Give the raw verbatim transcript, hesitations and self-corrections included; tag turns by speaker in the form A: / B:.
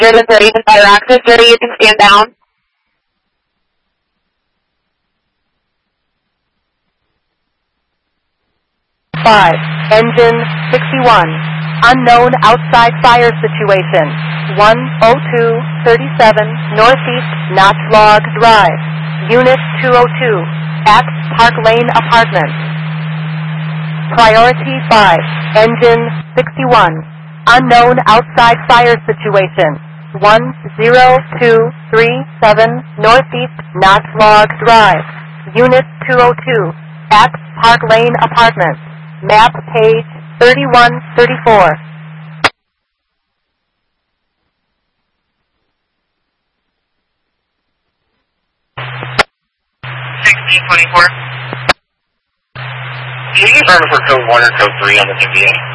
A: Jordan thirty to fire access. Jordan, you can stand down.
B: five. Engine sixty-one. Unknown outside fire situation. one oh two thirty-seven Northeast Notch Log Drive. Unit two oh two. At Park Lane Apartments. Priority five. Engine sixty-one. Unknown outside fire situation. one oh two three seven Northeast Notch Log Drive. Unit two oh two. At Park Lane Apartments. Map page thirty-one thirty-four.
C: sixteen twenty-four. Can you confirm for code one or code three on the M B A?